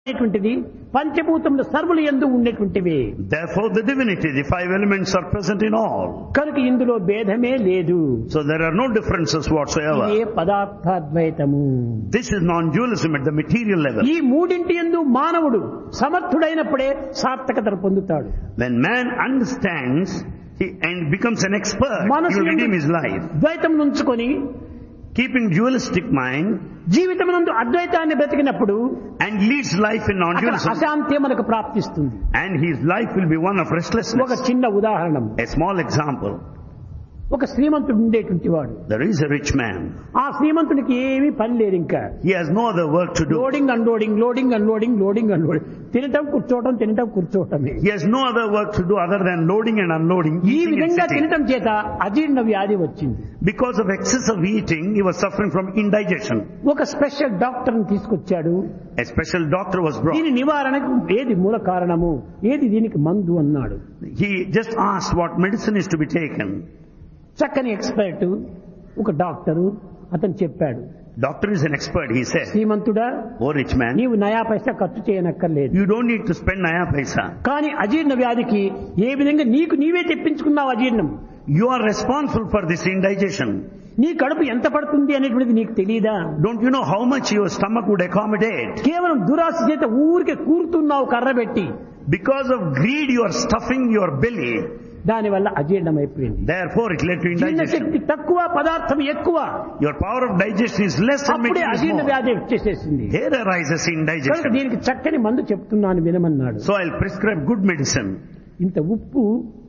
అనేటువంటిది పంచభూతములు సర్వులు యందు ఉండేటువంటివి. Therefore the divinity, the five elements are present in all. కనుక ఇందులో భేదమే లేదు. So there are no differences whatsoever. ఇదే పదార్థాద్వైతము. This is non-dualism at the material level. ఈ మూడింటి యందు మానవుడు సమర్థుడైనప్పుడే సార్థకతను పొందుతాడు. When man understands and becomes an expert, he will redeem his life. ద్వైతం నుంచుకొని Keeping dualistic mind జీవితమునందు అద్వైతాన్ని బ్రతికినప్పుడు and leads life in non-dualism, అశాంతి మనకు ప్రాప్తిస్తుంది. and his life will be one of ఒక restlessness. చిన్న ఉదాహరణ, A small example. ఒక శ్రీమంతుడు ఉండేటువంటి వాడు. There is a rich man. ఆ శ్రీమంతునికి ఏమీ పని లేదు, ఇంకా He has no other work to do. Loading unloading, loading unloading, loading unloading, తినటం కూర్చోవటం, తినటం కూర్చోవటమే. He has no other work to do other than loading and unloading, ఈ eating and విధంగా sitting. తినటం చేత అజీర్ణ వ్యాధి వచ్చింది. Because of excessive eating, he was suffering from indigestion. ఒక స్పెషల్ డాక్టర్ ని తీసుకొచ్చాడు. A special doctor was brought. దీని నివారణకు ఏది మూల కారణము, ఏది దీనికి మందు అన్నాడు. He just asked what medicine is to be taken. చక్కని ఎక్స్పర్ట్ ఒక డాక్టరు అతను చెప్పాడు, Doctor is an expert, he said. శ్రీమంతుడా, Oh rich man, నీవు నయా పైసా ఖర్చు చేయనక్కర్లేదు. you don't need to spend naya paisa. కానీ అజీర్ణ వ్యాధికి ఏ విధంగా నీకు నీవే తెప్పించుకున్నావు అజీర్ణం. You are responsible for this indigestion. నీ కడుపు ఎంత పడుతుంది అనేటువంటిది నీకు తెలియదా? Don't you know how much your stomach would accommodate? కేవలం దురాశ చేత ఊరికే కూరుతున్నావు కర్రబెట్టి. Because of greed, you are stuffing your belly. దానివల్ల అజీర్ణం అయిపోయింది. Therefore, it led to జీర్ణ శక్తి indigestion. తక్కువ, పదార్థం ఎక్కువ. Your power of digestion is less and అప్పుడే material is అజీర్ణ more. వ్యాధి వచ్చేసేసింది. There arises కనుక indigestion. దీనికి చక్కని మందు చెప్తున్నాను వినమన్నాడు. So I'll prescribe good medicine. ఇంత ఉప్పు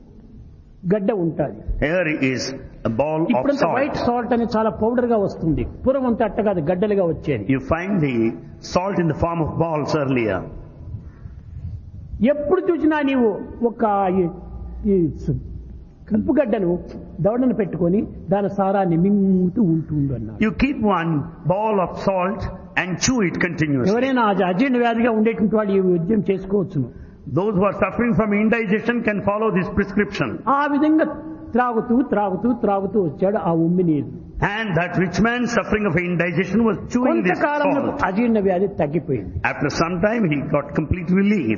గడ్డ ఉంటుంది. Here is a ball of ఇప్పుడంత white salt. Salt అని చాలా పౌడర్ గా వస్తుంది. పూర్వం అంతా అట్ట కాదు, గడ్డలుగా వచ్చేది. You find the salt in the form of balls earlier. ఎప్పుడు చూసినా నీవు ఒక ఈ ఉప్పు గడ్డను దవడను పెట్టుకొని దాని సారాన్ని మింగుతూ ఉంటుండు అన్నాడు. You keep one ball of salt and chew it continuously. ఎవరైనా అజీర్ణ వ్యాధిగా ఉండేటువంటి వాళ్ళు ఈ వైద్యం చేసుకోవచ్చును. Those who are suffering from indigestion can follow this prescription. ఆ విధంగా త్రాగుతూ త్రాగుతూ త్రాగుతూ వచ్చాడు ఆ ఉమ్మి నీరు. And that rich man suffering of indigestion was chewing this కొంతకాలంలో salt. అజీర్ణ వ్యాధి తగ్గిపోయింది. After some time he got complete relief.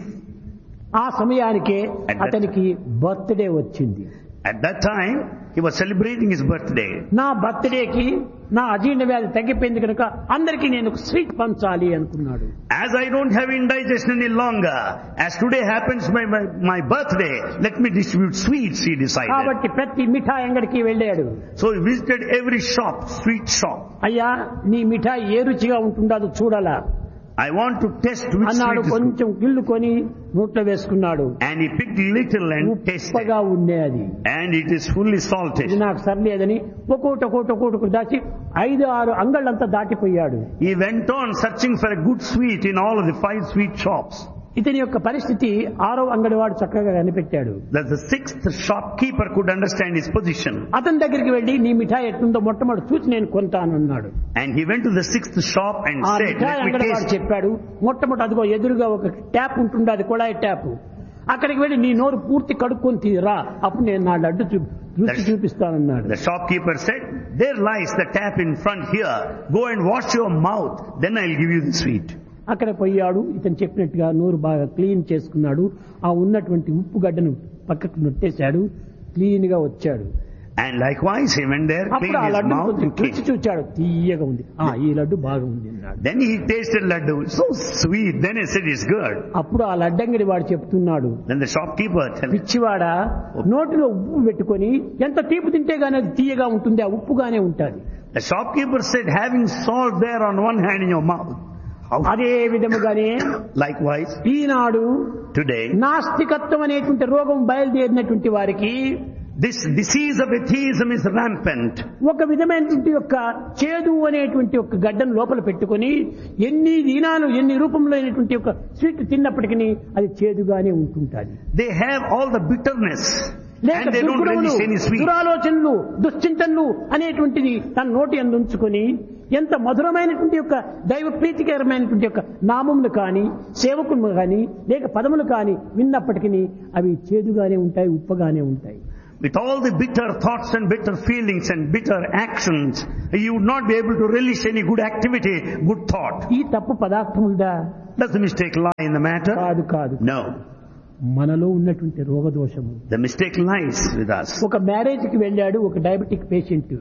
ఆ సమయానికే అతనికి బర్త్డే వచ్చింది. At that time he was celebrating his birthday. నా బర్త్డేకి నా అజీర్ణ వ్యాధి తగ్గిపోయింది కనుక అందరికీ నేను ఒక స్వీట్ పంచాలి అనుకున్నాడు. As I don't have indigestion any longer, as today happens my birthday, let me distribute sweets, he decided. కాబట్టి ప్రతి మిఠాయి అంగడికి వెళ్ళాడు. So he visited every shop, sweet shop. అయ్యా, నీ మిఠాయి ఏ రుచిగా ఉంటుందో చూడాలా I want to test which అన్నాడు. sweet is good. కొంచెం గిల్లుకొని నోట్లో వేసుకున్నాడు. And he picked little and tasted. ఉప్పగా ఉండే అది. And it is fully ఇది salted. నాకు సర్లేదని ఒక్కొక్కటి దాచి 5-6 అంగళ్ళంతా దాటిపోయాడు. He went on searching for a good sweet in all of the 5 sweet shops. ఇతని యొక్క పరిస్థితి 6వ అంగడి వాడు చక్కగా కనిపెట్టాడు. That the 6th shopkeeper could understand his position. అతని దగ్గరికి వెళ్ళి నీ మిఠాయి ఎట్లుందో మొట్టమొదటి చూసి నేను కొంటాను అన్నాడు. And he went to the 6th shop and ఆ said, మిఠాయి let me అంగడి వాడు taste. చెప్పాడు, మొట్టమొదటి అదిగో ఎదురుగా ఒక ట్యాప్ ఉంటుంది, అది కుళాయి ట్యాప్. అక్కడికి వెళ్ళి నీ నోరు పూర్తి కడుక్కొని తీరా, అప్పుడు నేను నా లడ్డు రుచి చూపిస్తానన్నాడు. The shopkeeper said, there lies the tap in front here. Go and wash your mouth, then I'll give you the sweet. అక్కడ పోయాడు. ఇతను చెప్పినట్టుగా నోరు బాగా క్లీన్ చేసుకున్నాడు. ఆ ఉన్నటువంటి ఉప్పు గడ్డను పక్కకు నెట్టేశాడు. క్లీన్ గా వచ్చాడు. And likewise he went there, అప్పుడు cleaned ఆ his లడ్డు mouth కొంచెం and cleaned. రుచి చూచాడు. తీయగా ఉంది. ఈ లడ్డు బాగుంది అన్నాడు. Then he tasted laddu, so sweet. Then he said, it's good. అప్పుడు ఆ లడ్డంగడి వాడు చెప్తున్నాడు, Then the shopkeeper said, పిచ్చివాడా, నోటిలో ఉప్పు పెట్టుకొని ఎంత తీపి తింటే గానీ అది తీయగా ఉంటుంది, ఆ ఉప్పుగానే ఉంటుంది. the shopkeeper said, having salt there on one hand in your mouth. అదే విధముగానే Likewise, ఈనాడు today, నాస్తికత్వం అనేటువంటి రోగం బయలుదేరినటువంటి వారికి this disease of atheism is rampant. ఒక విధమైనటువంటి యొక్క చేదు అనేటువంటి ఒక గడ్డను లోపల పెట్టుకొని ఎన్ని దినాలు ఎన్ని రూపంలో అయినటువంటి ఒక స్వీట్ తిన్నప్పటికీ అది చేదుగానే ఉంటుంటుంది. They have all the bitterness లేక and they don't దుర్గుణములు, relish any sweet. దురాలోచనలు, దుశ్చింతనలు అనేటువంటిది తన నోటి అందు ఉంచుకొని ఎంత మధురమైనటువంటి యొక్క దైవ ప్రీతికరమైనటువంటి యొక్క నామములు కానీ సేవకులు కానీ లేక పదములు కానీ విన్నప్పటికీ అవి చేదుగానే ఉంటాయి, ఉప్పగానే ఉంటాయి. with all the bitter thoughts and bitter feelings and bitter actions, you would not be able to relish any good activity, good thought. ఈ తప్పు పదార్థముందా? Does the mistake lie in the matter? కాదు. No. మనలో ఉన్నటువంటి రోగదోషము. The mistake lies with us. ఒక marriage కి వెళ్ళాడు ఒక diabetic patient.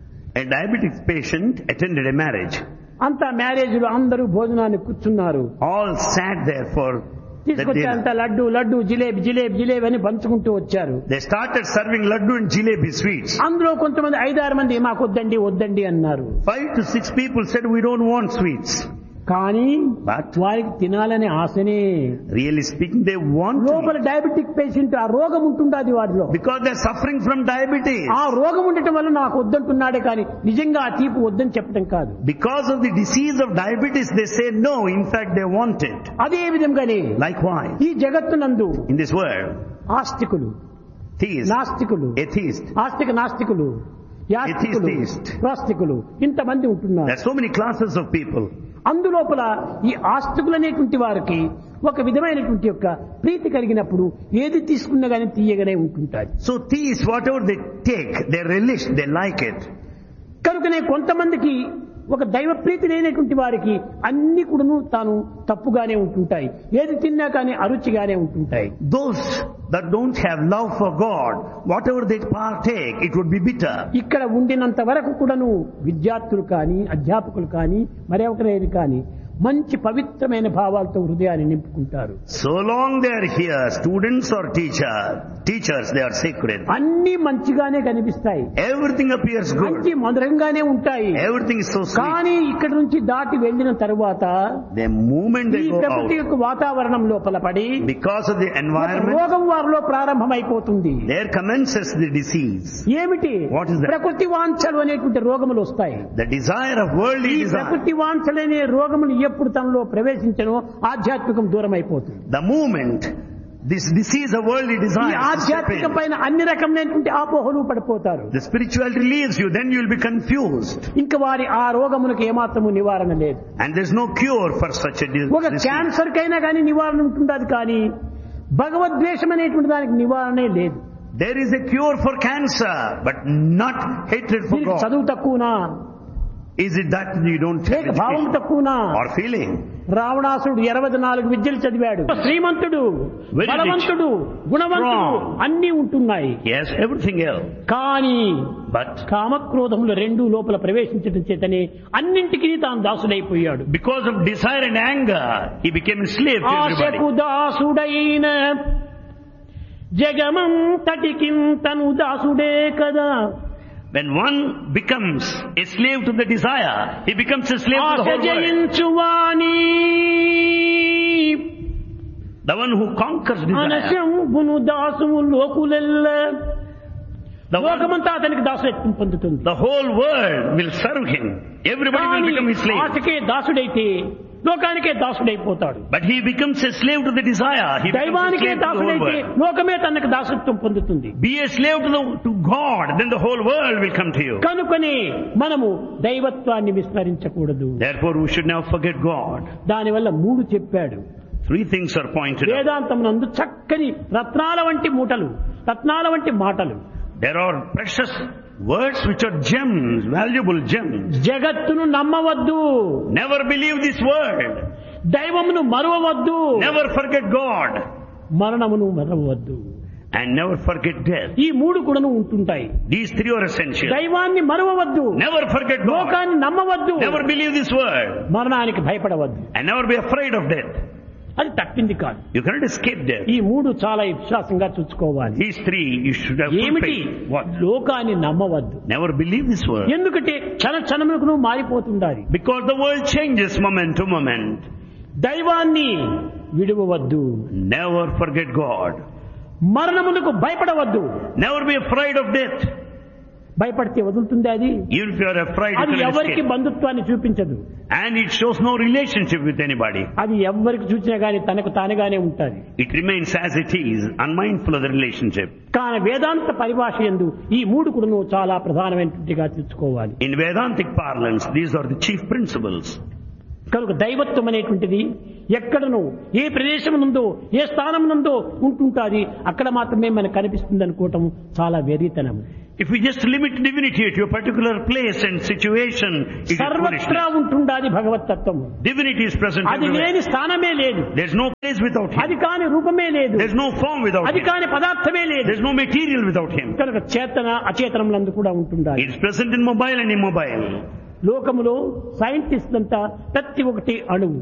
A diabetic patient attended a marriage. అంతా మ్యారేజ్ లో అందరూ భోజనాన్ని కూర్చున్నారు. All sat there for the తీసుకొచ్చేంత dinner. Laddu jalebi అని పంచుకుంటూ వచ్చారు. They started serving laddu and jalebi sweets. అందులో కొంతమంది 5-6 మంది మాకు వద్దండి అన్నారు. 5 to 6 people said, we don't want sweets. కానీ But వారికి తినాలనే ఆశనే. really speaking, they want to లోపల డయాబెటిక్ పేషెంట్ ఆ రోగం ఉంటుండది వాడిలో. because they're suffering from diabetes. ఆ రోగం ఉండటం వల్ల నాకు వద్దంటున్నాడే కానీ నిజంగా ఆ తీపి వద్దని చెప్పడం కాదు. Because of the disease of diabetes, they say no. In fact, they want it. అదే విధంగానే Likewise, ఈ జగత్తునందు in this world, ఆస్తికులు, theists, నాస్తికులు, atheists, ఆస్తిక నాస్తికులు, యాస్తికులు, Atheist. ప్రాస్తికులు ఇంతమంది ఉంటున్నారు. there are so many classes of people. అందులోపల ఈ ఆస్తికులనేటువంటి వారికి ఒక విధమైనటువంటి యొక్క ప్రీతి కలిగినప్పుడు ఏది తీసుకున్నా గానీ తీయగానే ఉంటుంటాయి. So theists, whatever they take, they relish, they like it. కనుకనే కొంతమందికి ఒక దైవ ప్రీతి లేనటువంటి వారికి అన్ని కూడాను తాను తప్పుగానే ఉంటుంటాయి. ఏది తిన్నా కానీ అరుచిగానే ఉంటుంటాయి. Those that don't have love for God, whatever they partake, it would be bitter. ఇక్కడ ఉండినంత వరకు కూడాను విద్యార్థులు కానీ అధ్యాపకులు కానీ మరొకరేది కానీ మంచి పవిత్రమైన భావాలతో హృదయాన్ని నింపుకుంటారు. So long they are here, students or teachers, they are sacred. అన్ని మంచిగానే కనిపిస్తాయి. Everything appears good. మంచి మధురంగానే ఉంటాయి. Everything is so sweet. కానీ ఇక్కడ నుంచి దాటి వెళ్ళిన తరువాత The moment they ఈ go ప్రకృతి out, యొక్క వాతావరణం లోపల పడి because of the ఒక environment, రోగం వారిలో ప్రారంభమైపోతుంది. there commences the disease. ఏమిటి? What is that? ప్రకృతి వాంఛలు అనేటువంటి రోగములు వస్తాయి. The desire of worldly ఈ desire. ప్రకృతి వాంఛలనే రోగములు ఎప్పుడు తనలో ప్రవేశించనో ఆధ్యాత్మికం దూరం అయిపోతుంది. The moment this disease of worldly ఈ desire step ఆధ్యాత్మిక in, పైన అన్ని రకమైనటువంటి ఆపోహలు పడిపోతారు. the spirituality leaves you, then you will be confused. ఇంకా వారి ఆ రోగములకు ఏమాత్రము నివారణ లేదు. And there's no cure for such a ఒక disease. క్యాన్సర్ కైనా కానీ నివారణ ఉంటుండదు, కానీ భగవద్వేషం అనేటువంటి దానికి నివారణే లేదు. There is a cure for cancer, but not hatred for దీనికి God. చదువు తక్కువనా, Is it that you don't have లేక భావం education తక్కువనా? or feeling? రావణాసుడు 24 విద్యలు చదివాడు. శ్రీమంతుడు, Very rich, బలవంతుడు, గుణవంతుడు strong. అన్ని ఉంటున్నాయి. Yes, everything else. కానీ But కామక్రోధములు రెండు లోపల ప్రవేశించడం చేతనే అన్నింటికీ తాను దాసుడైపోయాడు. because of desire and anger, he became a slave to everybody. ఆశకు దాసుడైన జగమంతటికి తను దాసుడే కదా. When one becomes a slave to the desire, he becomes a slave to the Asha whole world. జయించువాని The one who conquers desire, అనశంబును దాసువు లోకులెల్ల. the one, లోకమంతా అతనికి దాసుడత్వం పొందుతుంది. the whole world will serve him. Everybody will become his slave. ఆశకే దాసుడైతే లోకానికే దాసుడైపోతాడు. But he becomes a slave to the desire. He becomes a దైవానికే slave to the whole దాసుడైతే world. లోకమే తనకు దాసత్వం పొందుతుంది. Be a slave to God, then the whole world will come to you. కనుకనే మనము దైవత్వాన్ని విస్మరించకూడదు. Therefore, we should never forget God. దానివల్ల 3 చెప్పాడు. 3 things are pointed out. వేదాంతం నందు చక్కని రత్నాల వంటి మూటలు, రత్నాల వంటి మాటలు. There are precious words which are gems, valuable gems. జగత్తును నమ్మవద్దు, Never believe this word. దైవమును మరువవద్దు, Never forget God. మరణమును మరవవద్దు. And never forget death. ఈ 3 కూడాను ఉంటుంటాయి. These 3 are essential. దైవాన్ని మరువవద్దు, Never forget God. లోకాన్ని నమ్మవద్దు, Never believe this word. మరణానికి భయపడవద్దు. And never be afraid of death. అది తప్పింది కాదు. You cannot escape death. ఈ 3 చాలా విశ్వాసంగా చూసుకోవాలి. These 3 you should have full ఏమిటి? faith. What? లోకాన్ని నమ్మవద్దు. Never believe this word. ఎందుకంటే క్షణములకు నువ్వు మారిపోతుండాలి. Because the world changes moment to moment. దైవాన్ని విడువవద్దు, Never forget God. మరణమునకు భయపడవద్దు. Never be afraid of death. భయపడితే వదులుతుంది అది. Even if you are afraid, you అది cannot ఎవరికి escape. బంధుత్వాన్ని చూపించదు. And it shows no relationship with anybody. అది ఎవరికి చూసినా గానీ తనకు తానుగానే ఉంటుంది. It remains as it is, unmindful of the relationship. కానీ వేదాంత పరిభాష యందు ఈ 3 కూడాను చాలా ప్రధానమైనట్టుగా తీసుకోవాలి. In Vedantic parlance, these are the chief principles. కనుక దైవత్వం అనేటువంటిది ఎక్కడనో ఏ ప్రదేశం నుందో ఏ స్థానం నుందో ఉంటుంటాది, అక్కడ మాత్రమే మనకు కనిపిస్తుంది అనుకోవటం చాలా వెర్రితనం. If we just limit divinity to a particular place and situation, it is సర్వత్రా foolishness. ఉంటుండాది భగవతత్వం. Divinity is present అది everywhere. లేని స్థానమే లేదు, There's no place without అది him. కాని రూపమే లేదు, There's no form without అది him. కాని పదార్థమే లేదు. There's no material without him. కనుక చేతన అచేతనములందు కూడా ఉంటుండాలి. It is present in mobile and immobile. లోకములో సైంటిస్టులంతా ప్రతి ఒక్కటి అణువు.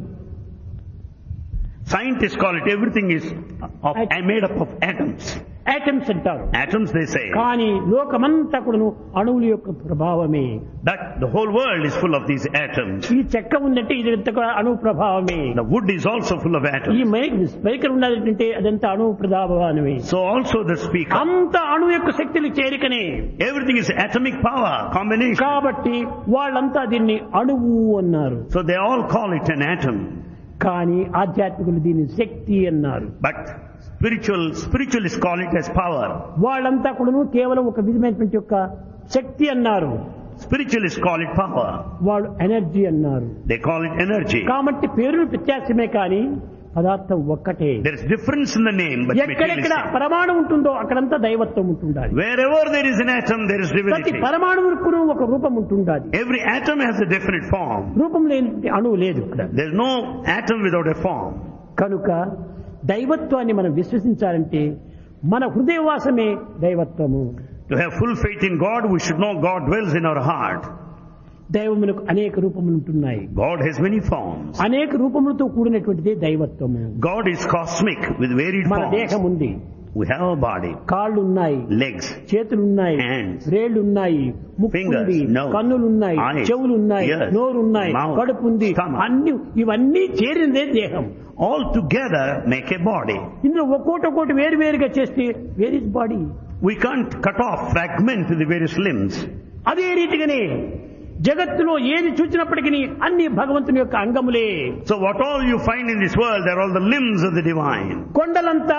Scientists call it everything is made up of atoms. Atoms అంటారు. Atoms, they say. కానీ లోకమంతా కూడాను అణువుల యొక్క ప్రభావమే. That the whole world is full of these atoms. ఈ చెక్క ఉందంటే ఇది ఎంత కూడా అణువు ప్రభావమే. The wood is also full of ఈ atoms. స్పీకర్ ఉన్నదంటే అదంతా అణువు ప్రభావమే. So also the speaker. అంత అణువు యొక్క శక్తులు చేరికనే. Everything is atomic power combination. కాబట్టి వాళ్ళంతా దీన్ని అణువు అన్నారు. So they all call it an atom. కానీ ఆధ్యాత్మికులు దీన్ని శక్తి అన్నారు. But spiritualists call it as power. వాళ్ళంతా కూడాను కేవలం ఒక విధమైనటువంటి యొక్క శక్తి అన్నారు. Spiritualists call it power. వాళ్ళు ఎనర్జీ అన్నారు. They call it energy. కాబట్టి పేరులు వ్యత్యాసమే కానీ పదార్థం ఒక్కటే. There is difference in the name, but ఎక్కడెక్కడ materialistic. పరమాణు ఉంటుందో అక్కడంతా దైవత్వం ఉంటుండాలి. Wherever there is an atom, there is ప్రతి divinity. పరమాణువుకు ఒక రూపం ఉంటుండాలి. Every atom has a definite form. రూపం లేని అణువు లేదు ఇక్కడ. There is no atom without a form. కనుక దైవత్వాన్ని మనం విశ్వసించాలంటే మన హృదయవాసమే దైవత్వము. To have full faith in God, we should know God dwells in our heart. దైవమునకు అనేక రూపములు ఉంటున్నాయి. God has many forms. అనేక రూపములతో కూడినటువంటిదే దైవత్వము. God is cosmic with varied మన దేహం forms. ఉంది, We have a body, కాళ్ళు ఉన్నాయి, legs, చేతులున్నాయి, hands, వేళ్లు ఉన్నాయి, ముక్కు fingers, ఉంది, nose, కన్నులున్నాయి, eyes, చెవులు ఉన్నాయి, ears, నోరు ఉన్నాయి, mouth, కడుపు ఉంది. stomach. అన్ని ఇవన్నీ చేరిందే దేహం. all together make a body. ఇందులో ఒక్కోటి వేరు వేరుగా చేస్తే where is body. We can't cut off, fragment the various limbs. అదే రీతిగానే జగత్తులో ఏది చూసినప్పటికీ అన్ని భగవంతుని యొక్క అంగములే. So what all you find in this world, they're all the limbs of the divine. కొండలంతా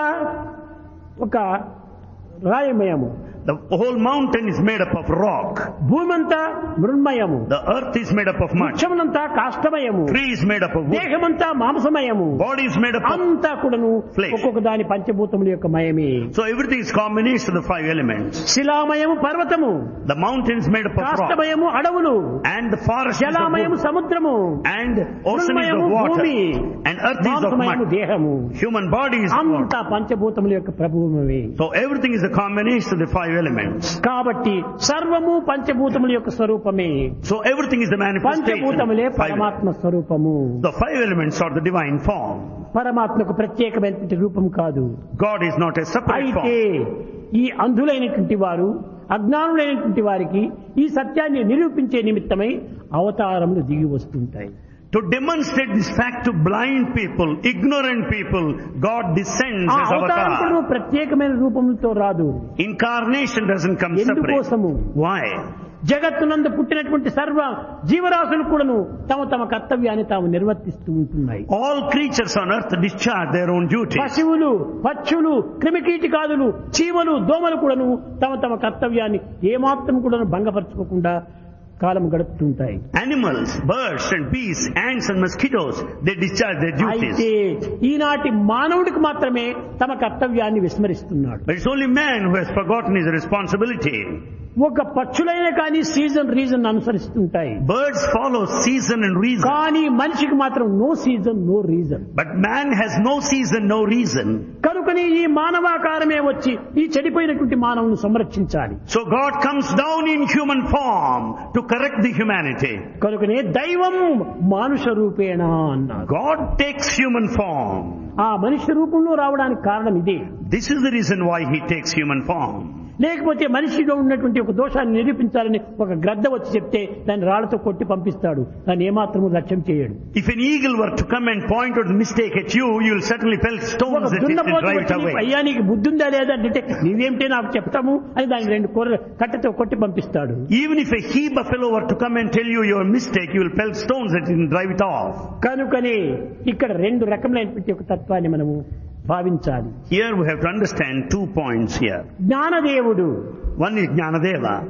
ఒక రాయమయము, The whole mountain is made up of rock. భూమంతా మృన్మయము, The earth is made up of mud. వృక్షములంతా కాష్టమయము, Tree is made up of wood. దేహమంతా మాంసమయము, Body is made up of... అంతా కూడాను flesh. ఒక్కొక్క దాని పంచభూతముల యొక్క మయమే. So everything is combination of the five elements. శిలామయము పర్వతము, The mountain is made up of rock. కాష్టమయము అడవులు, And the forest is of జలమయము wood. సముద్రము, And ocean is మృన్మయము of water. భూమి, And earth is of మాంసమయము mud. దేహము. Human body is of అంతా water. పంచభూతముల యొక్క ప్రభువమే. So everything is a combination of the five elements. కాబట్టి సర్వము పంచభూతముల యొక్క స్వరూపమే. So everything is the manifestation. పంచభూతములే of five. పరమాత్మ స్వరూపము. The five elements are the divine form. పరమాత్మకు ప్రత్యేకమైనటువంటి రూపం కాదు. God is not a separate అయితే form. ఈ అంధులైనటువంటి వారు, అజ్ఞానులైనటువంటి వారికి ఈ సత్యాన్ని నిరూపించే నిమిత్తమై అవతారములు దిగి వస్తుంటాయి. To demonstrate this fact to blind people, ignorant people, God descends ఆ as అవతారములు avatar. ప్రత్యేకమైన రూపములతో రాదు. Incarnation doesn't come separate. ఎందుకోసము? Why? జగత్తునందు పుట్టినటువంటి సర్వ జీవరాశులు కూడాను తమ తమ కర్తవ్యాన్ని తాము నిర్వర్తిస్తూ ఉంటున్నాయి. All creatures on earth discharge their own duties. పశువులు, పక్షులు, క్రిమికీటకాదులు, చీమలు, దోమలు కూడాను తమ తమ కర్తవ్యాన్ని ఏమాత్రం కూడాను భంగపరచుకోకుండా కాలం గడుపుతుంటాయి. Animals, birds and beasts, ants and mosquitoes, they discharge their duties. అయితే ఈనాటి మానవుడికి మాత్రమే తమ కర్తవ్యాన్ని విస్మరిస్తున్నాడు. But it's only man who has forgotten his responsibility. ఒక పక్షులైన కానీ reason అనుసరిస్తుంటాయి. Birds follow season and reason. కానీ మనిషికి మాత్రం no season no reason. But man has no season, no reason. కనుకనే ఈ మానవాకారమే వచ్చి ఈ చెడిపోయినటువంటి మానవుని సంరక్షించాలి. So God comes down in human form to correct the humanity. కనుకనే దైవం మానుష రూపేణ అన్నారు. God takes human form. ఆ మనిషి రూపంలో రావడానికి కారణం ఇదే. This is the reason why he takes human form. లేకపోతే మనిషిలో ఉన్నటువంటి ఒక దోషాన్ని నిరూపించాలని ఒక గ్రద్ద వచ్చి చెప్తే దాన్ని రాళ్లతో కొట్టి పంపిస్తాడు. దాన్ని ఏమాత్రము లక్ష్యం చేయడు. If an eagle were to come and point out the mistake at you, you will certainly pelt stones ఒక at it and దున్నపోతు drive it వచ్చి away. అయ్యా నీకు బుద్ధి ఉందా లేదా అంటే నీవేమిటే నాకు చెప్తాము అని దాన్ని రెండు కట్టెతో కొట్టి పంపిస్తాడు. Even if a he buffalo were to come and tell you your mistake, you will pelt stones at it and drive it off. కనుకనే ఇక్కడ రెండు రకములైనటువంటి ఒక తత్వాన్ని మనము భావించాలి. Here we have to understand 2 points here. జ్ఞానదేవుడు, One is Jnanadeva.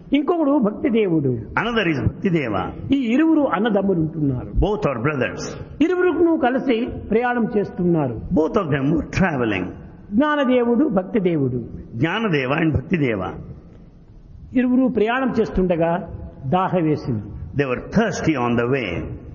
ఇంకొకడు భక్తి దేవుడు. Another is Bhakti Deva. ఈ ఇరువురు అన్నదమ్ములు ఉంటున్నారు. Both are brothers. ఇరువురును కలిసి ప్రయాణం చేస్తున్నారు. Both of them were traveling. జ్ఞానదేవుడు భక్తి దేవుడు. Jnana Deva and Bhakti Deva. ఇరువురు ప్రయాణం చేస్తుండగా దాహం వేసింది. They were thirsty on the way.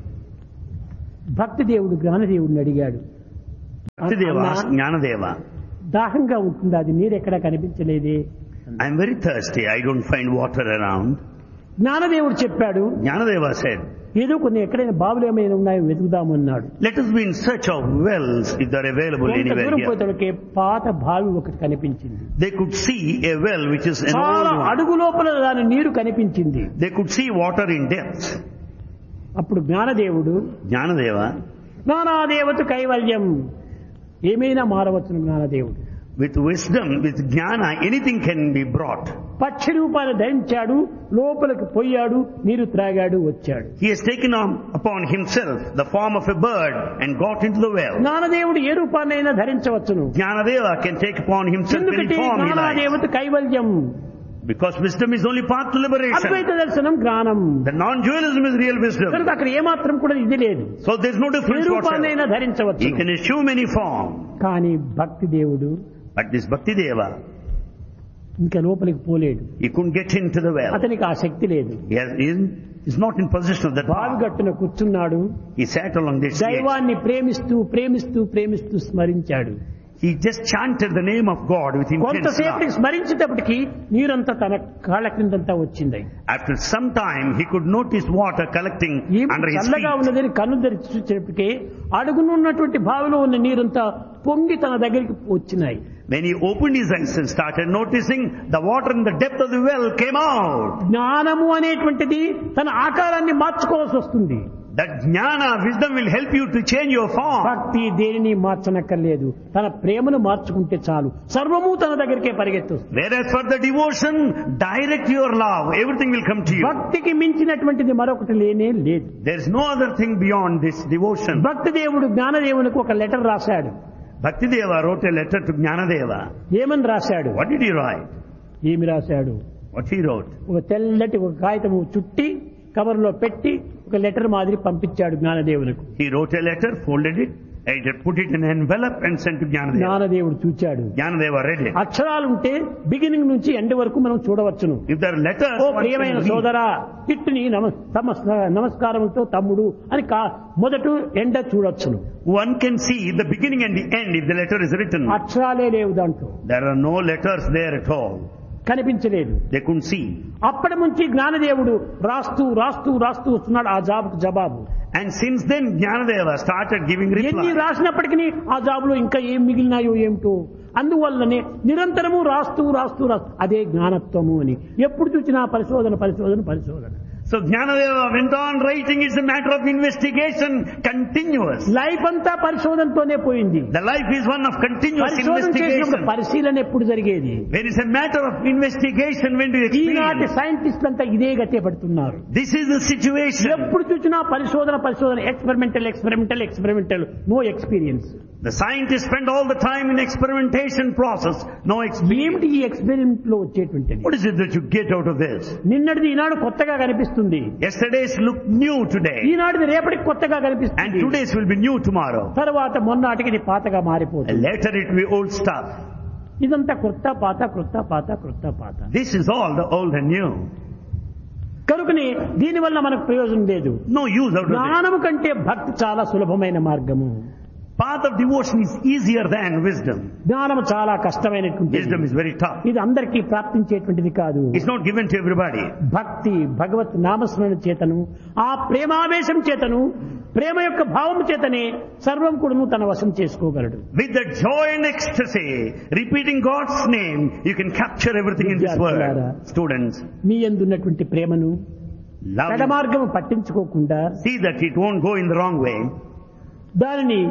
భక్తి దేవుడు జ్ఞానదేవుడిని అడిగాడు, Bhakti Deva asked Jnana Deva, దాహంగా ఉంటుంది, అది నీరు ఎక్కడా కనిపించలేదే. I am very thirsty. I don't find water around. జ్ఞానదేవుడు చెప్పాడు, Jnana Deva said, ఏదో కొన్ని ఎక్కడైనా బావులు ఏమైనా ఉన్నాయో వెతుకుదాము అన్నాడు. let us be in search of wells if they are available కొంత anywhere దూరం here. పోయేటప్పటికే పాత బావి ఒకటి కనిపించింది. They could see a well which is an చాలా old one. అడుగు లోపల దాని నీరు కనిపించింది. They could see water in depth. అప్పుడు జ్ఞానదేవుడు, Jnana Deva, జ్ఞానాదేవత కైవల్యం, ఏమైనా మారవచ్చును జ్ఞానదేవుడు. with wisdom, with jnana, anything can be brought. పక్షి రూపాన్ని ధరించాడు, లోపలికి పోయాడు, నీరు త్రాగాడు, వచ్చాడు. He has taken upon himself the form of a bird and got into the well. జ్ఞానదేవుడు A రూపాన్నైనా ధరించవచ్చును. Jnana Deva can take upon himself any ఎందుకంటే form he likes. జ్ఞానాదేవత కైవల్యం, Because wisdom is only path to liberation. అద్వైత దర్శనం జ్ఞానం. The non-dualism is real wisdom. కనుక అక్కడ ఏమాత్రం కూడా ఇది లేదు. So there is no A difference whatsoever. రూపాన్నైనా ధరించవచ్చు. He can assume any form. కానీ భక్తి దేవుడు But this Bhakti Deva, ఇంకా లోపలికి పోలేడు. he couldn't get into the well. అతనికి ఆ శక్తి లేదు. He is not in possession of that బావి power. గట్టున కూర్చున్నాడు. He sat along this edge. దైవాన్ని ప్రేమిస్తూ ప్రేమిస్తూ ప్రేమిస్తూ స్మరించాడు. He just chanted the name of God with intense కొంతసేపటికి love. స్మరించేటప్పటికి నీరంతా తన కాళ్ళ కిందంతా వచ్చింది. After some time, he could notice water collecting under his చల్లగా feet. ఉన్నదని కన్ను తెరిచి చూసేటప్పటికి అడుగునున్నటువంటి బావిలో ఉన్న నీరంతా పొంగి తన దగ్గరికి వచ్చినాయి. When he opened his eyes and started noticing, the water in the depth of the well came out. జ్ఞానము అనేటువంటిది తన ఆకారాన్ని మార్చుకోవాల్సి వస్తుంది. That jnana, wisdom will help you to change your form. భక్తి దేనిని మార్చనక్కర్లేదు, తన ప్రేమను మార్చుకుంటే చాలు, సర్వము తన దగ్గరికే పరిగెత్తొస్తుంది. Whereas for the devotion, direct your love, everything will come to you. భక్తికి మించినటువంటిది మరొకటి లేనే లేదు. There is no other thing beyond this devotion. భక్తి దేవుడు జ్ఞానదేవునికి ఒక లెటర్ రాశాడు. Bhakti Deva wrote a letter to Jnana Deva. ఏమని రాశాడు? What did he write? ఏమి రాశాడు? What he wrote? ఒక తెల్లటి ఒక కాగితము చుట్టి కవర్లో పెట్టి ఒక లెటర్ మాదిరి పంపించాడు జ్ఞానదేవునికి. He wrote a letter, folded it, and put it in an envelope and sent to Jnana Deva. జ్ఞానదేవుడు చూచాడు. Jnana Deva read it. అక్షరాలు ఉంటే బిగినింగ్ నుంచి ఎండ్ వరకు మనం చూడవచ్చును. If there are letters, oh one ప్రియమైన can read. సోదరా, ఇట్టుని నమస్కారములతో తమ్ముడు అని మొదట ఎండ చూడొచ్చును. One can see the beginning and the end if the letter is written. అక్షరాలే లేవు దాంట్లో, There are no letters there at all. కనిపించలేదు. They couldn't see. అప్పటి నుంచి జ్ఞానదేవుడు రాస్తూ రాస్తూ రాస్తూ వస్తున్నాడు ఆ జాబుకు జవాబు. And since then, Jnana Deva started giving ఎన్ని reply. రాసినప్పటికీ ఆ జాబులో ఇంకా ఏం మిగిలినాయో ఏమిటో, అందువల్లనే నిరంతరము రాస్తూ రాస్తూ రాస్తూ అదే జ్ఞానత్వము అని ఎప్పుడు చూసినా పరిశోధన పరిశోధన పరిశోధన. So Jnana Deva went on writing. It's a matter of investigation, continuous. Life అంతా పరిశోధనతోనే పోయింది. The life is one of continuous పరిశోధన చేసినప్పుడు investigation. పరిశీలన ఎప్పుడు జరిగేది? When it's a matter of investigation, when do you ఈనాటి experience? సైంటిస్టులు అంతా ఇదే గతే పడుతున్నారు. This is the situation. ఎప్పుడు చూసినా పరిశోధన పరిశోధన, experimental experimental experimental, no experience. The scientists spend all the time in experimentation process, no experience. ఏమిటి ఈ ఎక్స్పెరిమెంట్ లో వచ్చేటువంటిది? What is it that you get out of this? నిన్నటిది ఈనాడు కొత్తగా కనిపిస్తుంది, Yesterday's look new today, ఈనాటిది రేపటికి కొత్తగా and కనిపిస్తుంది, today's will be new tomorrow. తర్వాత మొన్నటికి ఇది పాతగా And మారిపోతుంది. later it will be old stuff. ఇదంతా క్రొత్త పాత క్రొత్త పాత క్రొత్త పాత. This is all the old and new. కనుకని దీనివల్ల మనకు ప్రయోజనం లేదు. No use out of this. జ్ఞానము కంటే భక్తి చాలా సులభమైన మార్గము. Path of devotion is easier than wisdom. జ్ఞానము చాలా కష్టమైనటువంటిది. Wisdom is very tough. ఇది అందరికీ ప్రాప్తించేటువంటిది కాదు. It's not given to everybody. భక్తి భగవత్ నామస్మరణ చేతను, ఆ ప్రేమావేశం చేతను, ప్రేమ యొక్క భావం చేతనే సర్వం కూడాను తన వశం చేసుకోగలడు. With the joy and ecstasy, repeating God's name, you can capture everything in this world. Students, మీ యందున్నటువంటి ప్రేమను love it. పెడమార్గము పట్టించుకోకుండా, See that it won't go in the wrong way. దానిని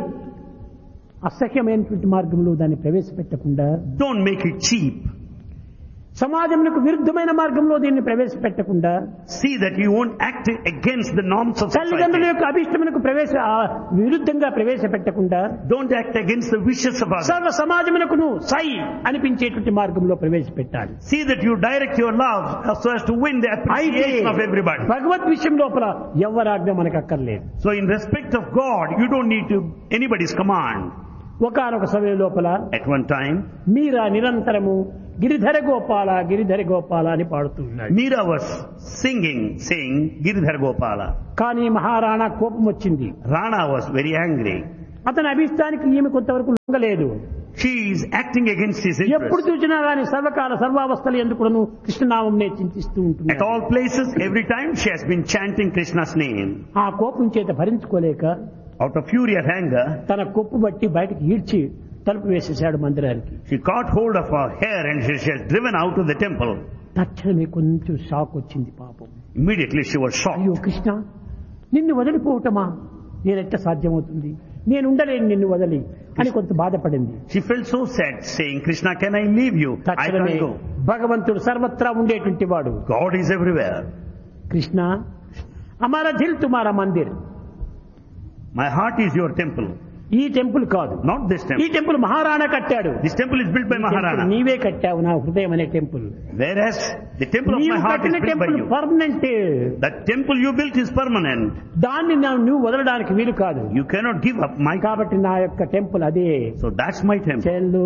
అసహ్యమైనటువంటి మార్గంలో దాన్ని ప్రవేశపెట్టకుండా, Don't make it cheap. సమాజమునకు విరుద్ధమైన మార్గంలో దీన్ని ప్రవేశపెట్టకుండా See that you won't act against the norms of తల్లిదండ్రుల society. యొక్క అభిష్టమునకు విరుద్ధంగా ప్రవేశపెట్టకుండా Don't act against the wishes of others. సర్వ సమాజమునకును సై అనిపించేటువంటి మార్గంలో ప్రవేశపెట్టాలి. See that you direct your love so as to win the అయితే appreciation of everybody. భగవద్ విషయం లోపల ఎవరాజ్ఞ మనకు అక్కర్లేదు. So in respect of God, you don't need to anybody's command. ఒకానొక సమయం లోపల At one time, మీరా నిరంతరము గిరిధర గోపాల అని పాడుతూ ఉన్నాడు. Meera was saying Giridhar Gopala. కానీ మహారాణా కోపం వచ్చింది. Rana was very angry. అతని అభిష్టానికి ఈమె కొంతవరకు లొంగలేదు. She is acting against his ఎప్పుడు interest. చూసినా గాని సర్వకాల సర్వావస్థలు ఎందుకును కృష్ణనామం చింతిస్తూ At ఉంటుంది. all places, every time, she has been chanting Krishna's name. ఆ కోపం చేత భరించుకోలేక Out of fury of anger, తన కొప్పు బట్టి బయటకు ఈడ్చి తలుపు వేసేశాడు మందిరానికి. she caught hold of her hair and she has driven out of the temple. తక్షణమే కొంచెం షాక్ వచ్చింది పాపం. Immediately she was అయ్యో shocked. కృష్ణ, నిన్ను వదిలిపోవటమా నేనెట్ట సాధ్యమవుతుంది, నేను ఉండలేను నిన్ను వదిలి అని కొంత బాధపడింది. She felt so sad, saying, Krishna, can I leave you? I తక్షణమే can't go. భగవంతుడు సర్వత్రా ఉండేటువంటి వాడు. God is everywhere. Krishna, Hamara Dil తుమారా Mandir, My heart is your temple, ఈ టెంపుల్ కాదు, not this ఈ temple. టెంపుల్ మహారాణా కట్టాడు. This temple is built by ఈ టెంపుల్ Maharana. నీవే కట్టావు నా హృదయం అనే temple. Whereas the temple of నీవు my heart is కట్టిన built by temple you. Permanent. The temple you built is permanent. దాన్ని నువ్వు వదలడానికి వీలు కాదు. You cannot give up my. కాబట్టి నా యొక్క టెంపుల్ అదే. So that's my temple.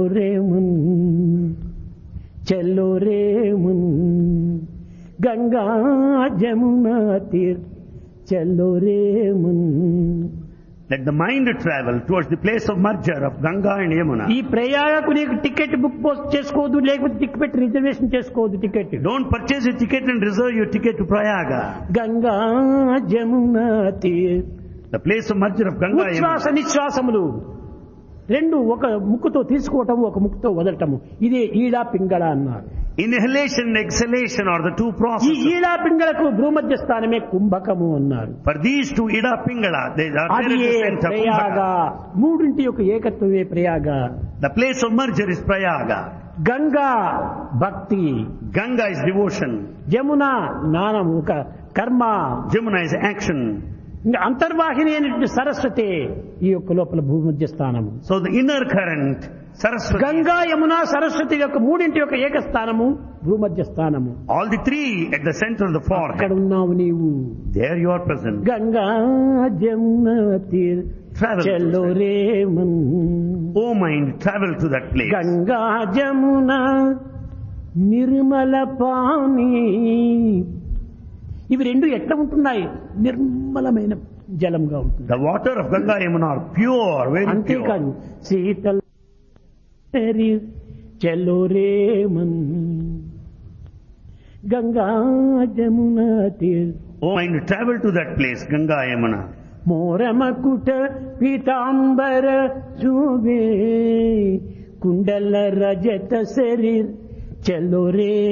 Chhello రేమున్ Ganga Jamuna తీర్ Chhello రేమున్. Let the mind travel towards the place of merger of Ganga and Yamuna. ఈ ప్రయాగకు నీకు టికెట్ బుక్ పోస్ట్ చేసుకోవద్దు, లేకపోతే టికెట్ రిజర్వేషన్ చేసుకోవద్దు. Ticket Don't purchase a ticket and reserve your ticket to Prayaga. Ganga Jamuna తీర్. The place of merger of Ganga and ఉచ్ఛ్వాస Yamuna. నిశ్వాసములు రెండు ఒక ముక్కుతో తీసుకోవటం, ఒక ముక్కుతో వదలటము, ఇదే ఈడా పింగళ అన్నారు. Inhalation and exhalation are the two ఈ processes. ఈడా పింగళకు భూమధ్య స్థానమే కుంభకము అన్నారు. For these two, Ida Pingala, they are there అది at the center. Prayag. Kumbhaka. మూడింటి యొక్క ఏకత్వమే Prayag. The place of merger is Prayaga. Ganga భక్తి, Ganga is devotion. జమున జ్ఞానం, ఒక కర్మ, Jamuna is action. ఇంకా అంతర్వాహిని అయినటువంటి సరస్వతి ఈ యొక్క లోపల భూమధ్య స్థానము. So the inner current, Saraswati. Ganga Yamuna Saraswati యొక్క మూడింటి యొక్క ఏకస్థానము భూమధ్య స్థానము. All the three at the center of the అక్కడ forehead. ఉన్నావు నీవు. There you are present. Ganga Jamuna తీర్ Travel. Chhello Raman. Oh mind, travel to that place. Ganga Jamuna Nirmala pani, ఇవి రెండు ఎట్లా ఉంటున్నాయి, నిర్మలమైన జలంగా ఉంటుంది. The water of Ganga Yamuna are pure, very pure. అంతేకాదు శీతల్ చెల్లో Raman Ganga Jamuna తీర్. Oh mind, travel to that place, Ganga Yamuna. మోరమకుట Pitambara శోభే కుండల రజత శరీర్ చెల్లో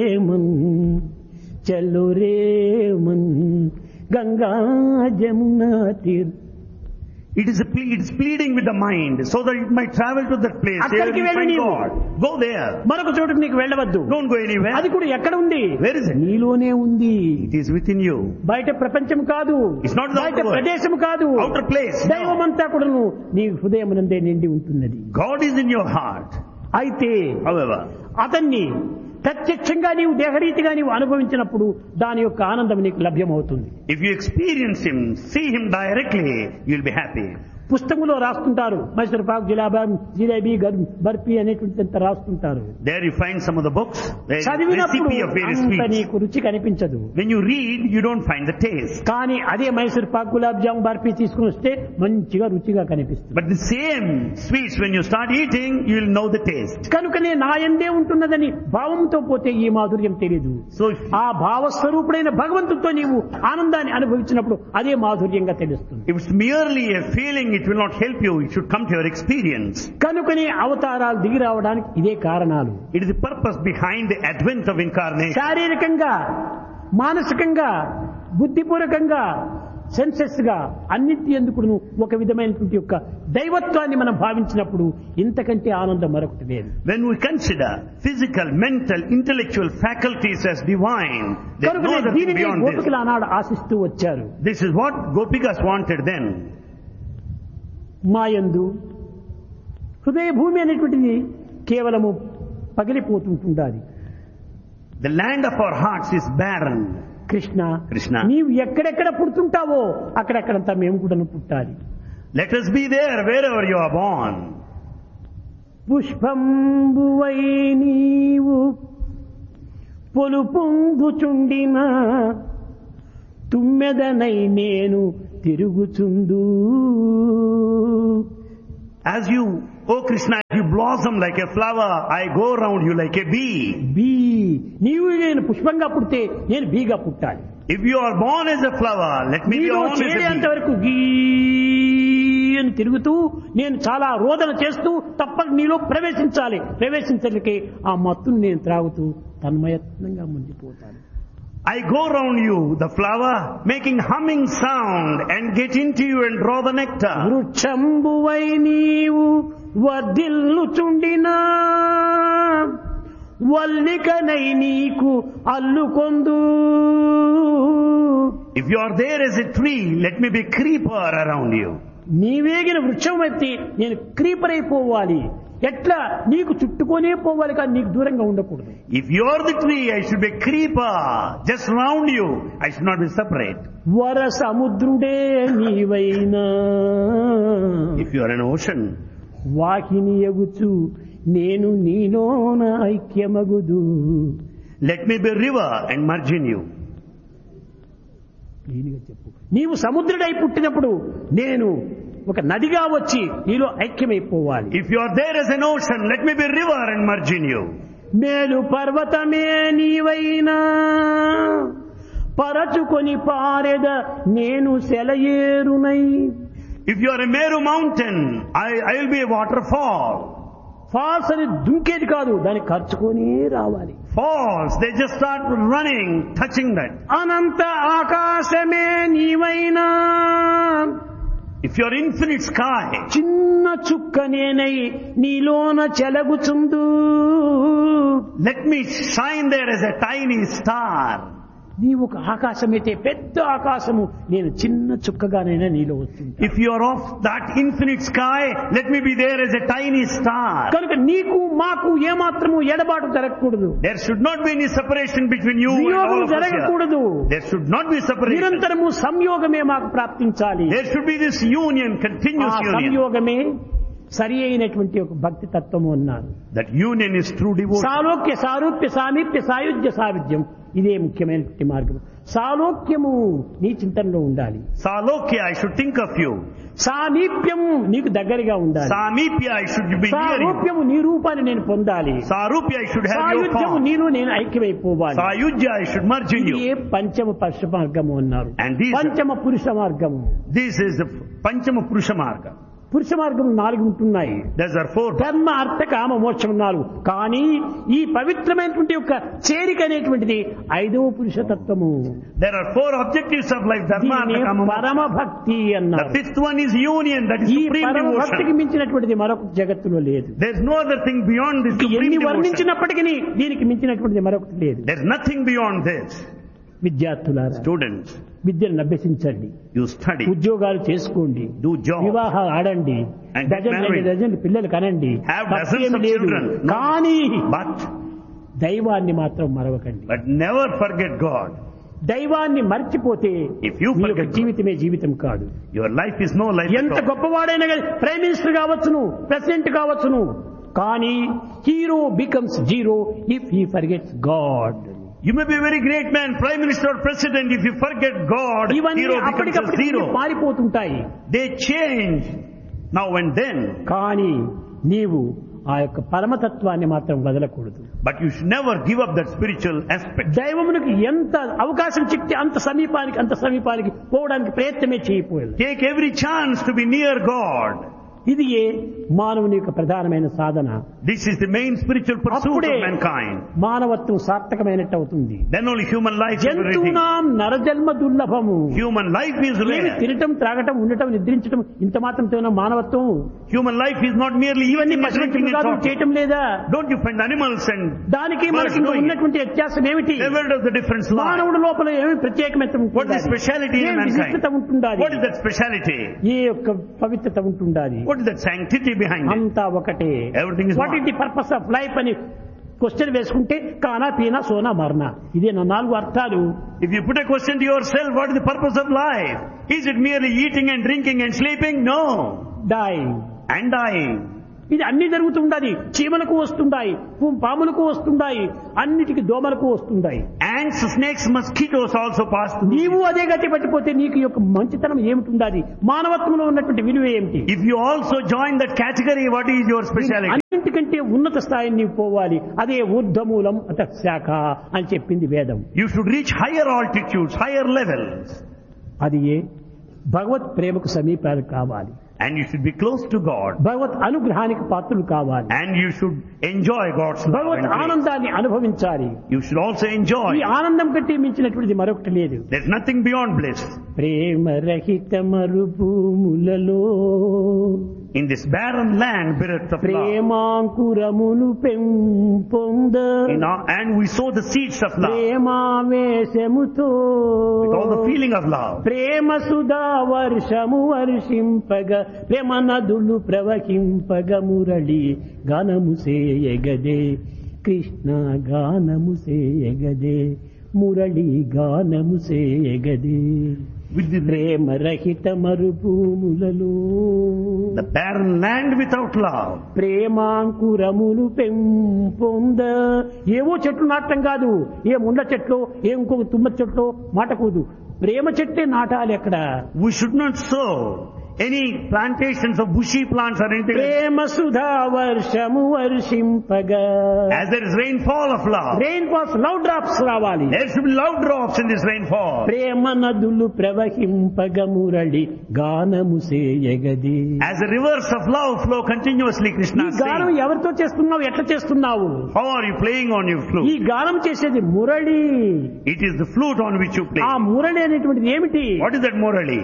Raman Ganga Jamuna తీర్. It is pleading with the mind so that it might travel to that place. There అక్కడికి you వెళ్ళు find నీవు. God. Go there. మరొక చోటుకు నీకు వెళ్ళవద్దు. Don't go anywhere. అది కూడా ఎక్కడ ఉంది? Where is it? నీలోనే ఉంది. It is within you. బయట ప్రపంచం కాదు, It's not the బయట outer world. ప్రదేశం కాదు, Outer place. దైవమంతా కూడాను నీ హృదయమునందే నిండి ఉంటున్నది. God is in your heart. అయితే However, అతన్ని ప్రత్యక్షంగా నీవు దేహరీతిగా నీవు అనుభవించినప్పుడు దాని యొక్క ఆనందం నీకు లభ్యమవుతుంది. if you experience Him, see Him directly, you'll be happy. పుస్తకంలో రాస్తుంటారు మైసూర్ పాక్, జిలేబీ, బర్ఫీ అనేటువంటి రాస్తుంటారు. There you find some of the books, the చదివినప్పుడు recipe of various అంత sweets. నీకు రుచి కనిపించదు. When you read, you don't find the taste. కానీ అదే మైసూర్ పాక్, గులాబ్ జామ్, బర్ఫీ తీసుకుని వస్తే మంచిగా రుచిగా కనిపిస్తుంది. But the same sweets, when you start eating, you will know the taste. కనుకనే నా యందే ఉంటున్నదని భావంతో పోతే ఈ మాధుర్యం తెలియదు. So ఆ భావస్వరూపుడైన భగవంతుడితో నీవు ఆనందాన్ని అనుభవించినప్పుడు అదే మాధుర్యంగా తెలుస్తుంది. if it's merely a feeling, it will not help you. It should come to your experience. కనుకనే అవతారాలు దిగి రావడానికి ఇదే కారణాలు. It is the purpose behind the advent of incarnation. శారీరకంగా, మానసికంగా, బుద్ధిపూర్వకంగా సెన్సెస్ గా అన్నింటి ఎందుకు ఒక విధమైనటువంటి యొక్క దైవత్వాన్ని మనం భావించినప్పుడు ఇంతకంటే ఆనందం మరొకటి లేదు. When we consider physical, mental, intellectual faculties as divine, there is no other thing beyond this. గోపికలు ఆనాడు ఆశిస్తూ వచ్చారు. This is what Gopikas wanted then. మాయందు హృదయ భూమి అనేటువంటిది కేవలము పగిలిపోతుంటుండాలి. The land of our hearts is barren. Krishna, Krishna, నీవు ఎక్కడెక్కడ పుడుతుంటావో అక్కడెక్కడంతా మేము కూడా పుట్టాలి. let us be there wherever you are born. పుష్పంబువై నీవు పొలుపొందుచుండిన తుమ్మెదనై నేను తిరుగుచుందు. As you, O Krishna, as you blossom like a flower, I go around you like a bee. Be, నీవు నేను పుష్పంగా పుడితే నేను బీగా పుట్టాలి. If you are born as a flower, let me be నీలో born as a చేరేంత bee. వరకు గీ అని తిరుగుతూ నేను చాలా రోదన చేస్తూ తప్పక నీలో ప్రవేశించాలి. ప్రవేశించడానికి ఆ మత్తును నేను త్రాగుతూ తన్మయత్నంగా ముందుపోతాను. I go around you, the flower, making humming sound and get into you and draw the nectar. వృక్షంబువై నీవు వర్ధిల్లుచుండినా వల్లికనై నీకు అల్లుకొందు. If you are there as a tree, let me be creeper around you. నీవేగిన వృక్షం ఎత్తి నేను క్రీపర్ అయిపోవాలి. ఎట్లా నీకు చుట్టుకొనే పోవాలి కానీ నీకు దూరంగా ఉండకూడదు. If you are the tree, I should be creeper just round you. I should not be separate. వర సముద్రుడే నీవైనా If you are an ocean, వాహిని ఎగుచు నేను నీలోన ఐక్యమగుదు. let me be river and merge in you. క్లీన్గా చెప్పు. నీవు సముద్రుడై పుట్టినప్పుడు నేను ఒక నదిగా వచ్చి నీలో ఐక్యమైపోవాలి. If you are there as an ocean, let me be river and merge in you. మేలు పర్వతమే నీవైనా పరచుకొని పారెద నేను సెలయేరునై. If you are a Meru mountain, I will be a waterfall. Falls అని దుంకేది కాదు, దాన్ని ఖర్చుకొని రావాలి. Falls, they just start running, touching that. Anantha Aakasame నీవైనా If you are infinite sky, చిన్న చుక్క నేనై నీలోన చెలగుచుందు. let me shine there as a tiny star. నీవు ఒక ఆకాశమైతే పెద్ద ఆకాశము, నేను చిన్న చుక్కగానైనా నీలో వస్తుంది. If you are of that infinite sky, let me be there as a tiny star. కనుక నీకు మాకు ఏమాత్రము ఎడబాటు జరగకూడదు. There should not be any separation between you and all వియోగం of us here. జరగకూడదు. There should not be separation. నిరంతరము సంయోగమే మాకు ప్రాప్తించాలి. There should be this union, continuous ఆ union. సంయోగమే సరి అయినటువంటి ఒక భక్తి తత్వము అన్నారు. That union is true devotion. సాలోక్య సారూప్య సామీప్య సాయుధ్య సావిధ్యం, ఇదే ముఖ్యమైనటువంటి మార్గం. సాలోక్యము నీ చింతనలో ఉండాలి. Salokya, I should think of you. సామీప్యము నీకు దగ్గరగా ఉండాలి. Samipya, I should be near you. సారూప్యము నీ రూపాన్ని నేను పొందాలి. Sarupya, I should have your సాయుధ్యము form. నీలో నేను ఐక్యమైపోవాలి. Sayujya, I should merge in ఇది you. పంచమ పురుష మార్గము అన్నారు. And these- పంచమ పురుష మార్గము. This is the Panchama Purusha Marga. పురుష మార్గం 4 ఉంటున్నాయి. There are 4. ధర్మ అర్థ కామ మోక్షం 4. కానీ ఈ పవిత్రమైనటువంటి యొక్క చేరిక అనేటువంటిది 5వ పురుష తత్వము. There are 4 objectives of life. Dharma, దీన్ని Artha, Kama, పరమ Moksha. భక్తి The అన్నారు. 5th one is union. That is ఈ supreme పరమ భక్తికి devotion. మించినటువంటిది మరొక జగత్తులో లేదు. There is no other thing beyond this ఎన్ని supreme devotion. వర్ణించినప్పటికీ దీనికి మించినటువంటిది మరొకటి లేదు. There is nothing beyond this. విద్యార్థులారా, Students, విద్యను అభ్యసించండి, you study, ఉద్యోగాలు చేసుకోండి, do job, వివాహాలు ఆడండి, And get married. డజన్ పిల్లలు కనండి, Have తప్పేమీ dozens of లేదు. children. No. కానీ but దైవాన్ని మాత్రం మరవకండి. never forget God. దైవాన్ని మర్చిపోతే If you మీ యొక్క forget God, జీవితమే జీవితం కాదు. your life is no life ఎంత at all. గొప్పవాడైనా కానీ ప్రైమ్ మినిస్టర్ కావచ్చును, ప్రెసిడెంట్ కావచ్చును, కానీ hero becomes zero if he forgets God. You may be a very great man, prime minister or president. If you forget God, ఇవన్నీ hero becomes a అప్పటికప్పుడు zero. మారిపోతుంటాయి. They change now and then. కానీ నీవు ఆ యొక్క పరమతత్వాన్ని మాత్రం వదలకూడదు. But you should never give up that spiritual aspect. దైవమునికి ఎంత అవకాశం చిక్కితే అంత సమీపానికి పోవడానికి ప్రయత్నమే చేయకపోయారు. Take every chance to be near God. ఇది మానవుని యొక్క ప్రధానమైన సాధన. This is the main spiritual pursuit అప్పుడే of mankind. మానవత్వం సార్థకమైనట్టు అవుతుంది. Then only human life is everything. జంతువునాం నరజన్మ దుర్లభము. Human life is ఏమి rare. తినటం, త్రాగటం, ఉండటం, నిద్రించటం ఇంత మాత్రం మానవత్వం. Human life is not merely ఇవన్నీ eating and drinking and talking. చేయటం లేదా? Don't you find animals and దానికి birds మనకి doing it? ఉన్నటువంటి వ్యత్యాసం ఏమిటి? Where does the difference lie? మానవుడి లోపల ఏమి ప్రత్యేకత What is the speciality in mankind? విశిష్టత ఉంటుండాలి. What is that speciality? ఏ యొక్క పవిత్రత ఉంటుండాలి. What is that sanctity behind it? అంతా ఒకటే. Everything is what one. Is the purpose of life అని క్వశ్చన్ వేసుకుంటే కానా పీనా సోనా మరణ, ఇదే నా 4 అర్థాలు. If you put a question to yourself, what is the purpose of life? Is it merely eating and drinking and sleeping? No. Dyeing And dying. ఇది అన్ని జరుగుతుండాలి. చీమలకు వస్తుండాయి, పాములకు వస్తుండాయి, అన్నిటికీ దోమలకు వస్తుండాయి. Ants, snakes, mosquitoes also pass through. నీవు అదే గతి పట్టిపోతే నీకు యొక్క మంచితనం ఏమిటి ఉండాలి? మానవత్వంలో ఉన్నటువంటి విలువ ఏమిటి? If you also join that category, what is your speciality? అన్నింటికంటే ఉన్నత స్థాయిని నీవు పోవాలి. అదే ఊర్ధమూలం అత శాఖ అని చెప్పింది వేదం. You should reach higher altitudes, higher levels. అది భగవత్ ప్రేమకు సమీపాలు కావాలి. And you should be close to God. భగవత్ అనుగ్రహానికి పాత్రలు కావాలి. And you should enjoy God's love Bhagwat and grace. ఆనందాన్ని అనుభవించాలి. You should also enjoy. ఈ ఆనందం కంటే మించినటువంటిది మరొకటి లేదు. There's nothing beyond bliss. ప్రేమ రహిత మరుభూములలో In this barren land, bereft of love. ప్రేమాంకురములు పెంపొంద And we sow the seeds of love. ప్రేమావేశముతో With all the feeling of love. ప్రేమ సుధా వర్షము వర్షింపగ, ప్రేమ నదులు ప్రవహింపగ, మురళి గానము సేయగదే, కృష్ణ గానము సేయగదే, మురళి గానము సేయగదే. With the ప్రేమ రహిత మరుభూములలో The barren land without love. ప్రేమాంకురములు పెంపొంద. ఏవో చెట్లు నాటం కాదు, ఏ ముండ్ల చెట్లు, ఏ ఇంకొక తుమ్మ చెట్లు మాటకూదు. ప్రేమ చెట్టే నాటాలి. అక్కడ We should not sow any plantations of bushy plants or anything. ప్రేమ సుధా వర్షము వర్షింపగా. As there is rainfall of love. Rain falls, love drops రావాలి. There should be love drops in this rainfall. ప్రేమ నదులు ప్రవహింపగ, మురళి గానము సేయగది. As the rivers of love flow continuously, ఈ Krishna గానం says. ఎవరితో చేస్తున్నావు, ఎట్లా చేస్తున్నావు? How are you playing on your ఈ flute? గానం చేసేది Murali. It is the flute on which you play. ఆ మురళి అనేటువంటిది ఏమిటి? What is that murali?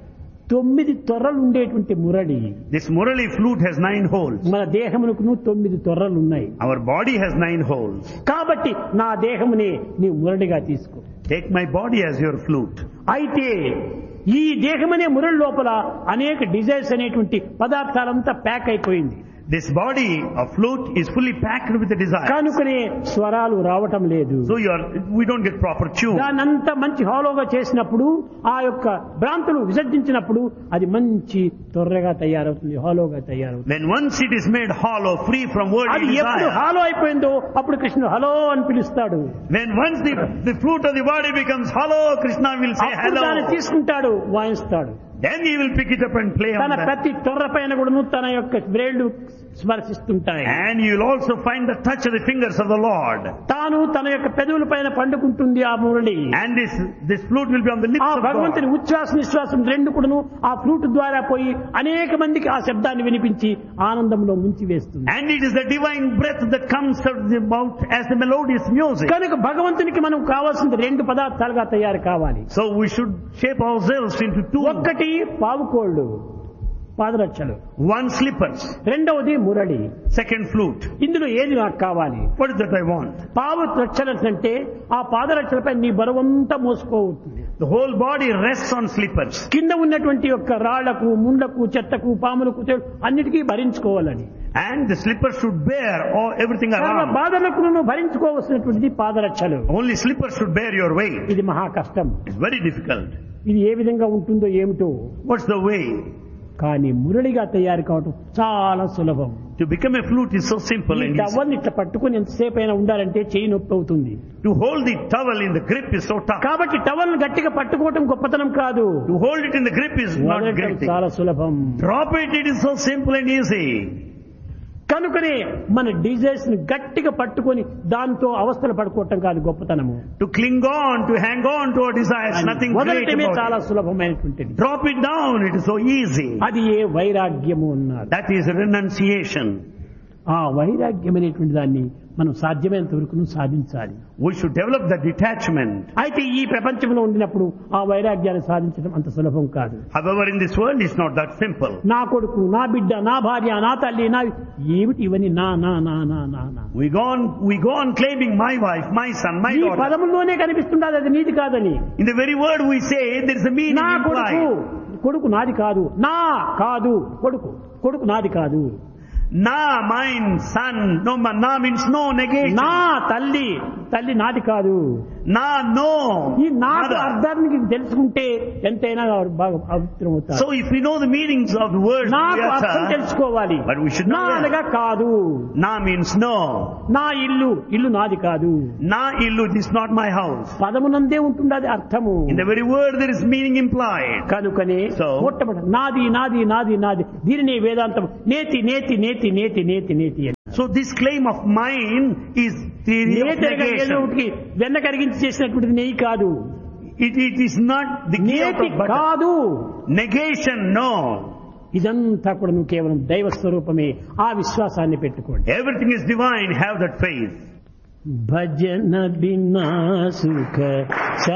9 తొర్రలు ఉండేటువంటి Murali. This murali flute has 9 holes. మన దేహమునకు 9 తొర్రలు ఉన్నాయి. Our body has 9 holes. కాబట్టి నా దేహమునే నీ మురళిగా తీసుకో. Take my body as your flute. అయితే ఈ దేహమనే మురళి లోపల అనేక డిజైర్స్ అనేటువంటి పదార్థాలంతా ప్యాక్ అయిపోయింది. This body of flute is fully packed with the desire. కనుకనే స్వరాలు రావటం లేదు. So we don't get proper tune. దానంతా మంచి హాలోగా చేసినప్పుడు, ఆ యొక్క భ్రాంతులు విసర్జించినప్పుడు అది మంచి తొర్రగా తయారవుతుంది, హాలోగా తయారవుతుంది. Then once it is made hollow, free from worldly అది ఎప్పుడు desire. హాలో అయిపోయిందో అప్పుడు కృష్ణుడు హలో అని పిలుస్తాడు. When once the flute of the body becomes hollow, Krishna will say అప్పుడు దాన్ని hello. తీసుకుంటాడు, వాయిస్తాడు. Then he will pick it up and play on తన that. ప్రతి తొర్ర పైన కూడా తన యొక్క వ్రేళ్లు స్పర్శిస్తుంటాయి. And you will also find the touch of the fingers of the Lord. తాను తన యొక్క పెదవుల పైన పండుకుంటుంది ఆ Murali. And this flute will be on the lips ఆ of God. భగవంతుని ఉచ్ఛ్వాస నిశ్వాసం రెండు కూడాను ఆ ఫ్లూట్ ద్వారా పోయి అనేక మందికి ఆ శబ్దాన్ని వినిపించి ఆనందంలో ముంచి వేస్తుంది. And it is the divine breath that comes out of the mouth as the melodious music. కనుక భగవంతునికి మనం కావాల్సింది 2 పదార్థాలుగా తయారు కావాలి. So we should shape ourselves into 2. ఒక్కటి పావుకోళ్ళు, పాదరక్షలు. 1 slippers. రెండవది మురళి. 2nd flute. ఇందులో ఏది నాకు కావాలి? What is that I want? పావు రక్షలు అంటే ఆ పాదరక్షలపై నీ బరువంతా మోసుకోవచ్చు. The whole body rests on slippers. కింద ఉన్నటువంటి యొక్క రాళ్లకు, ముండ్లకు, చెత్తకు, పాములకు అన్నిటికీ భరించుకోవాలని. And the slippers should bear everything around. బాధలకు భరించుకోవాల్సినటువంటిది పాదరక్షలు. Only slippers should bear your weight. ఇది మహా కష్టం. It's very difficult. ఇది ఏ విధంగా ఉంటుందో ఏమిటో. What's the way? కానీ మురళిగా తయారు కావటం చాలా సులభం. To become a flute is so simple ఈ and easy. టవల్ని ఇట్లా పట్టుకుని ఎంతసేపు అయినా ఉండాలంటే చేయి నొప్పి అవుతుంది. To hold the towel in the grip is so tough. కాబట్టి టవల్ని గట్టిగా పట్టుకోవటం గొప్పతనం కాదు. To hold it in the grip is not వదలటం great thing. చాలా సులభం. Drop it, it is so simple and easy. కనుకనే మన డిజైర్స్ ని గట్టిగా పట్టుకొని దాంతో అవస్థలు పడుకోవటం కాదు గొప్పతనము. To cling on, to hang on to our desires, nothing great వదలటమే about చాలా it. సులభమైనటువంటిది. Drop it down, it is so easy. అది ఏ వైరాగ్యము అన్నారు. That is renunciation. ఆ వైరాగ్యం అనేటువంటి దాన్ని మనం సాధ్యమైనంత వరకు సాధించాలి. We should develop the detachment. అయితే ఈ ప్రపంచంలో ఉండినప్పుడు ఆ వైరాగ్యాన్ని సాధించడం అంత సులభం కాదు. However, in this world it's not that simple. నా కొడుకు, నా బిడ్డ, నా భార్య, నా తల్లి, నా ఏమిటి ఇవన్నీ నా నా నా నా నా నా We go on claiming my wife, my son, my ఈ daughter. పదముల్లోనే కనిపిస్తుండదు అది నీది కాదని. In the very word we say there is a meaning నా కొడుకు, implied. కొడుకు నాది కాదు, నా కాదు కొడుకు, కొడుకు నాది కాదు. Na, mine, son, no, na means no, negation. నా తల్లి, తల్లి నాది కాదు. Na, no. ఈ నాకు Mother. అర్థానికి తెలుసుకుంటే ఎంతైనా బాగా పవిత్రం అవుతారు. So if we know the meanings of the words, నాకు we అర్థం utter, తెలుసుకోవాలి. but we should నా know అనగా కాదు. Na means no. నా ఇల్లు, ఇల్లు నాది కాదు. Na illu, this is not my house. పదమునందే ఉంటుండది అర్థము. In the very word there is meaning implied. కనుకనే So, మొట్టమొదటి నాది నాది నాది నాది దీనిని వేదాంతం నేతి నేతి నేతి నేతి నేతి నేతి అని. So this claim of mine is theory of negation. వెన్న కరిగించి చేసినటువంటిది నెయ్యి కాదు. It is not the ghee out నేతి of butter. కాదు. Negation, no. ఇదంతా కూడా నువ్వు కేవలం దైవ స్వరూపమే. ఆ విశ్వాసాన్ని పెట్టుకోండి. Everything is divine, have that faith. భజన బిన్నా సుఖ